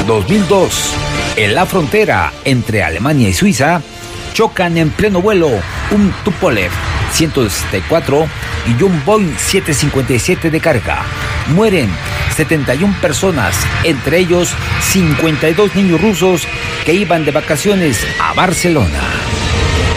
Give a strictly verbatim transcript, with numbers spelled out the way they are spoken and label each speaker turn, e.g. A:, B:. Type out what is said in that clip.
A: dos mil dos, en la frontera entre Alemania y Suiza, chocan en pleno vuelo un Tupolev ciento sesenta y cuatro y un Boeing setecientos cincuenta y siete de carga. Mueren setenta y una personas, entre ellos cincuenta y dos niños rusos que iban de vacaciones a Barcelona.